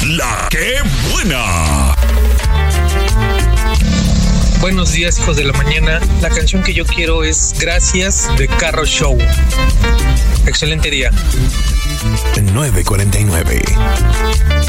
La que buena. Buenos días, hijos de la mañana. La canción que yo quiero es Gracias de Carro Show. Excelente día. 9:49.